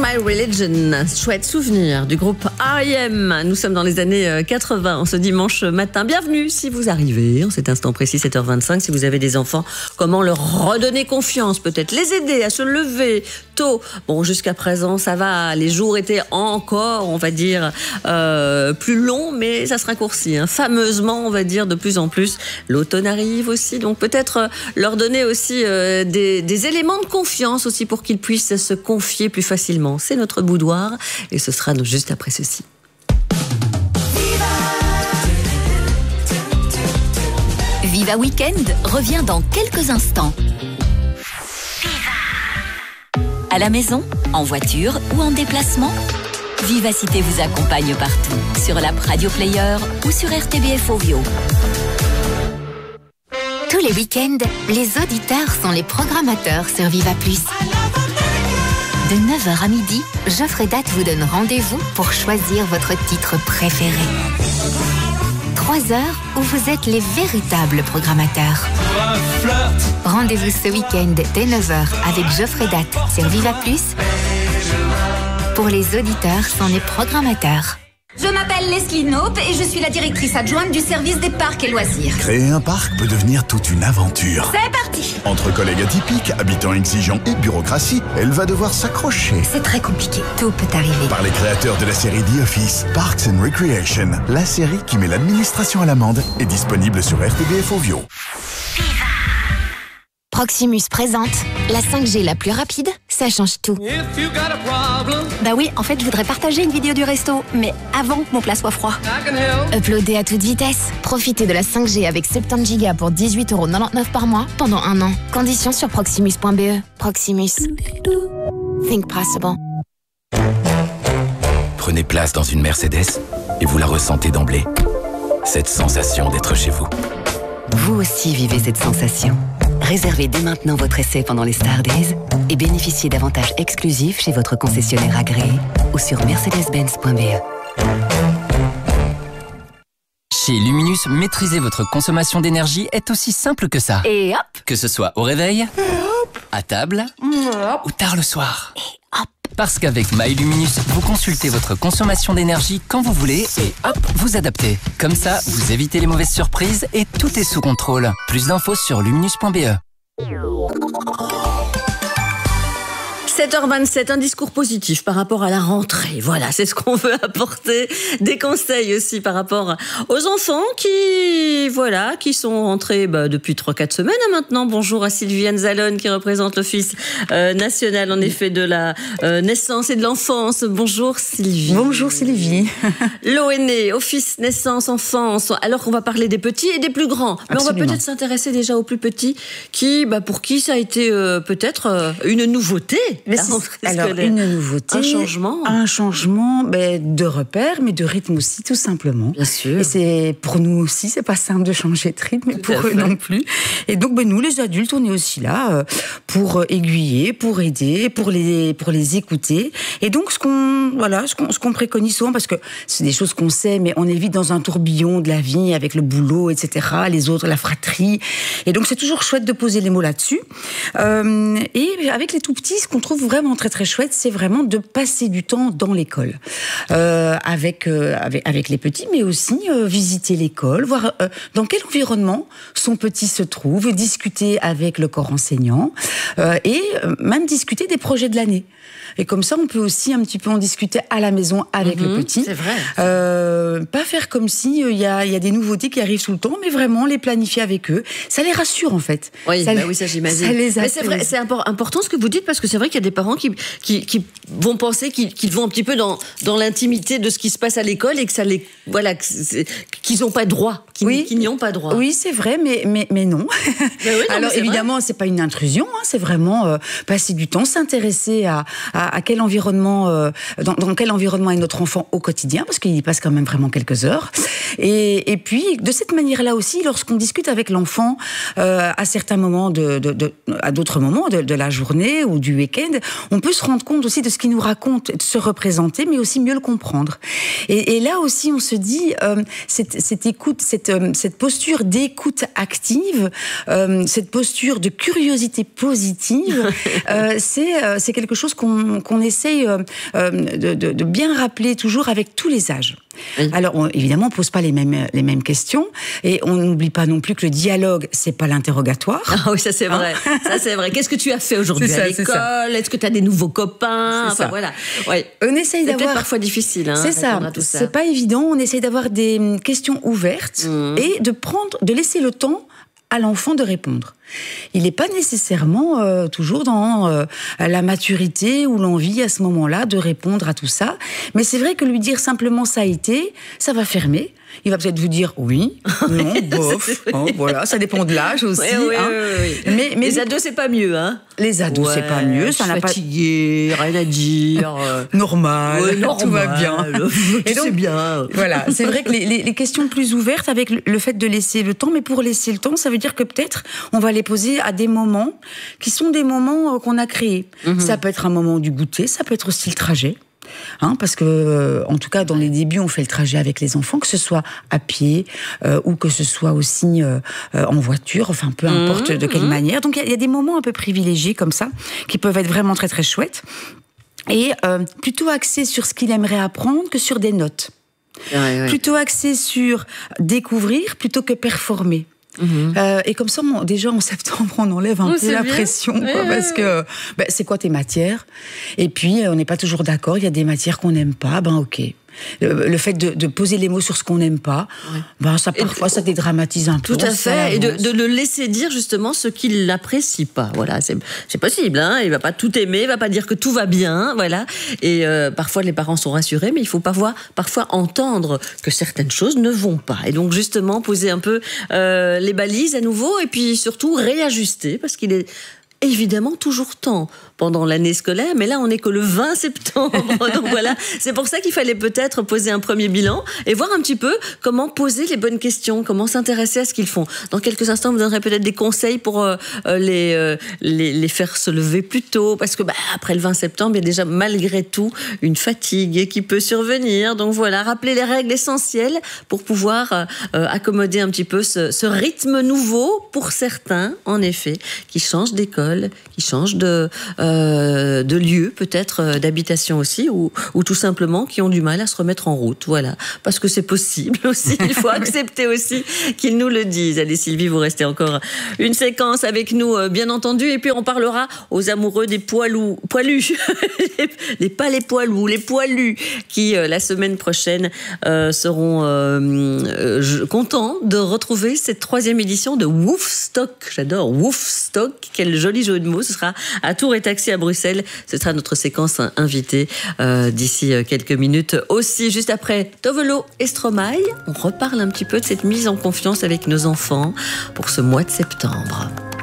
My Religion, chouette souvenir du groupe R.E.M. Nous sommes dans les années 80, en ce dimanche matin. Bienvenue si vous arrivez, en cet instant précis, 7h25. Si vous avez des enfants, comment leur redonner confiance, peut-être les aider à se lever tôt. Bon, jusqu'à présent, ça va. Les jours étaient encore, on va dire, plus longs, mais ça se raccourcit. Fameusement, on va dire, de plus en plus. L'automne arrive aussi, donc peut-être leur donner aussi des éléments de confiance aussi pour qu'ils puissent se confier plus facilement. C'est notre boudoir et ce sera juste après ceci. Viva Weekend revient dans quelques instants. À la maison, en voiture ou en déplacement, Vivacité vous accompagne partout, sur l'app Radio Player ou sur RTBF Ovio. Tous les week-ends, les auditeurs sont les programmateurs sur Viva Plus. De 9h à midi, Geoffrey Date vous donne rendez-vous pour choisir votre titre préféré. 3 heures où vous êtes les véritables programmateurs. Rendez-vous ce week-end dès 9h avec Geoffrey Date sur Viva Plus. Pour les auditeurs sont les programmateurs. Je m'appelle Leslie Knope et je suis la directrice adjointe du service des parcs et loisirs. Créer un parc peut devenir toute une aventure. C'est parti! Entre collègues atypiques, habitants exigeants et bureaucratie, elle va devoir s'accrocher. C'est très compliqué. Tout peut arriver. Par les créateurs de la série The Office, Parks and Recreation, la série qui met l'administration à l'amende, est disponible sur RTBF Ovio. Proximus présente la 5G la plus rapide, ça change tout. Bah oui, en fait, je voudrais partager une vidéo du resto, mais avant que mon plat soit froid. Uploader à toute vitesse. Profitez de la 5G avec 70 Go pour 18,99€ par mois pendant 1 an. Conditions sur proximus.be. Proximus. Think possible. Prenez place dans une Mercedes et vous la ressentez d'emblée. Cette sensation d'être chez vous. Vous aussi vivez cette sensation. Réservez dès maintenant votre essai pendant les Star Days et bénéficiez d'avantages exclusifs chez votre concessionnaire agréé ou sur mercedes-benz.be. Chez Luminus, maîtriser votre consommation d'énergie est aussi simple que ça. Et hop! Que ce soit au réveil, à table ou tard le soir. Parce qu'avec MyLuminus, vous consultez votre consommation d'énergie quand vous voulez et hop, vous adaptez. Comme ça, vous évitez les mauvaises surprises et tout est sous contrôle. Plus d'infos sur luminus.be. 7h27, un discours positif par rapport à la rentrée. Voilà, c'est ce qu'on veut apporter. Des conseils aussi par rapport aux enfants qui sont rentrés depuis 3-4 semaines maintenant. Bonjour à Sylviane Zalone qui représente l'Office national en effet de la naissance et de l'enfance. Bonjour Sylvie. Bonjour Sylvie. L'ONE, Office naissance, enfance. Alors qu'on va parler des petits et des plus grands. Mais Absolument. on va peut-être s'intéresser déjà aux plus petits pour qui ça a été peut-être une nouveauté. Mais alors, une nouveauté, un changement de repère, mais de rythme aussi, tout simplement. Bien sûr. Et c'est pour nous aussi, c'est pas simple de changer de rythme, mais pour eux non plus. Et donc, nous, les adultes, on est aussi là pour aiguiller, pour aider, pour les écouter. Et donc, ce qu'on préconise souvent, parce que c'est des choses qu'on sait, mais on est vite dans un tourbillon de la vie avec le boulot, etc., les autres, la fratrie. Et donc, c'est toujours chouette de poser les mots là-dessus. Et avec les tout petits, ce qu'on trouve vraiment très très chouette, c'est vraiment de passer du temps dans l'école avec les petits, mais aussi visiter l'école, voir dans quel environnement son petit se trouve, discuter avec le corps enseignant et même discuter des projets de l'année. Et comme ça, on peut aussi un petit peu en discuter à la maison avec le petit. C'est vrai. Pas faire comme si il y a des nouveautés qui arrivent tout le temps, mais vraiment les planifier avec eux. Ça les rassure en fait. Oui, ça j'imagine. Ça les mais c'est vrai, c'est important ce que vous dites parce que c'est vrai qu'il y a des parents qui vont penser qu'ils vont un petit peu dans l'intimité de ce qui se passe à l'école et que ça les qu'ils n'ont pas droit, qu'ils n'y ont pas droit. Oui, c'est vrai, mais non. Alors évidemment, c'est pas une intrusion, c'est vraiment passer du temps, s'intéresser à quel environnement, dans quel environnement est notre enfant au quotidien, parce qu'il y passe quand même vraiment quelques heures. Et puis, de cette manière-là aussi, lorsqu'on discute avec l'enfant à certains moments, à d'autres moments de la journée ou du week-end, on peut se rendre compte aussi de ce qu'il nous raconte, de se représenter, mais aussi mieux le comprendre. Et là aussi, on se dit, cette écoute, cette cette posture d'écoute active, cette posture de curiosité positive, c'est quelque chose qu'on essaye de bien rappeler toujours avec tous les âges. Oui. Alors, évidemment, on ne pose pas les mêmes questions et on n'oublie pas non plus que le dialogue, c'est pas l'interrogatoire. Ah oui, ça c'est vrai. Ça c'est vrai. Qu'est-ce que tu as fait aujourd'hui à l'école? Est-ce que tu as des nouveaux copains? Enfin voilà. Ouais. On essaye d'avoir. C'est peut-être parfois difficile. C'est ça. C'est pas évident. On essaye d'avoir des questions ouvertes et de laisser le temps à l'enfant de répondre. Il n'est pas nécessairement toujours dans la maturité ou l'envie à ce moment-là de répondre à tout ça. Mais c'est vrai que lui dire simplement ça a été, ça va fermer. Il va peut-être vous dire oui, non, bof. Voilà, ça dépend de l'âge aussi. Oui. Mais les ados, c'est pas mieux, hein. Les ados, c'est pas mieux. Ça n'a pas fatigué, rien à dire. Normal, tout va bien. Et donc, c'est bien. Voilà, c'est vrai que les questions plus ouvertes avec le fait de laisser le temps, mais pour laisser le temps, ça veut dire que peut-être on va les poser à des moments qui sont des moments qu'on a créés. Ça peut être un moment du goûter, ça peut être aussi le trajet. Parce que, en tout cas, dans les débuts, on fait le trajet avec les enfants, que ce soit à pied ou que ce soit aussi en voiture, enfin, peu importe de quelle manière. Donc, il y a des moments un peu privilégiés comme ça, qui peuvent être vraiment très, très chouettes. Et plutôt axés sur ce qu'il aimerait apprendre que sur des notes. Plutôt axés sur découvrir plutôt que performer. Et comme ça, déjà en septembre, on enlève un peu la pression, parce que c'est quoi tes matières? Et puis, on n'est pas toujours d'accord. Il y a des matières qu'on n'aime pas. Ok. Le fait de poser les mots sur ce qu'on n'aime pas, ça parfois ça dédramatise un peu. Tout à fait, et de le laisser dire justement ce qu'il n'apprécie pas. Voilà, c'est possible. Hein, il va pas tout aimer, il va pas dire que tout va bien. Voilà. Et parfois les parents sont rassurés, mais il faut parfois entendre que certaines choses ne vont pas. Et donc justement poser un peu les balises à nouveau, et puis surtout réajuster, parce qu'il est évidemment toujours temps pendant l'année scolaire, mais là on n'est que le 20 septembre, donc voilà, c'est pour ça qu'il fallait peut-être poser un premier bilan et voir un petit peu comment poser les bonnes questions, comment s'intéresser à ce qu'ils font. Dans quelques instants, vous donnerez peut-être des conseils pour les faire se lever plus tôt, parce que après le 20 septembre, il y a déjà malgré tout une fatigue qui peut survenir, donc voilà, rappeler les règles essentielles pour pouvoir accommoder un petit peu ce rythme nouveau pour certains, en effet, qui changent d'école, qui changent de lieu, peut-être d'habitation aussi, ou tout simplement qui ont du mal à se remettre en route. Voilà, parce que c'est possible aussi. Il faut accepter aussi qu'ils nous le disent. Allez Sylvie, vous restez encore une séquence avec nous, bien entendu, et puis on parlera aux amoureux des poilus, pas les poilous, les poilus, qui la semaine prochaine seront contents de retrouver cette 3e édition de Woofstock. J'adore Woofstock, quel joli jeu de mots. Ce sera à Tours et Taxi à Bruxelles. Ce sera notre séquence invitée d'ici quelques minutes. Aussi, juste après Tovelo et Stromae, on reparle un petit peu de cette mise en confiance avec nos enfants pour ce mois de septembre.